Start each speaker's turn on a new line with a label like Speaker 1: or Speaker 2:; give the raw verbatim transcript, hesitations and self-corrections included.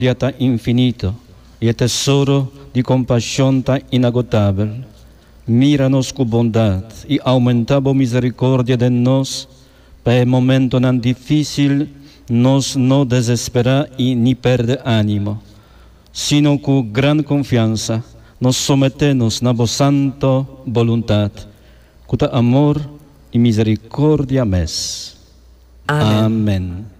Speaker 1: tan infinito y el tesoro de compasión tan inagotable. Míranos con bondad y aumentamos misericordia de nos, para el momento tan difícil nos no desespera y ni perde ánimo, sino con gran confianza nos sometemos a vos santa voluntad, con amor y misericordia mes.
Speaker 2: Amén.
Speaker 1: Amén.